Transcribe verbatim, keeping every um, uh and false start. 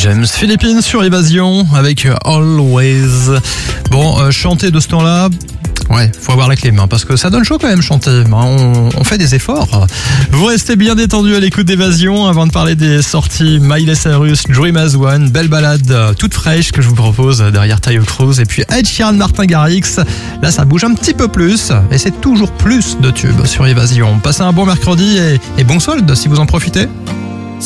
James. Philippines sur Évasion avec Always. Bon, euh, chanter de ce temps-là, ouais, faut avoir la clé main parce que ça donne chaud quand même chanter. On, on fait des efforts. Vous restez bien détendu à l'écoute d'Évasion avant de parler des sorties Miley Cyrus, Dream as One, belle balade toute fraîche que je vous propose derrière Tayo Cruz et puis Ed Sheeran, Martin Garrix. Là, ça bouge un petit peu plus et c'est toujours plus de tubes sur Évasion. Passez un bon mercredi et, et bon solde si vous en profitez.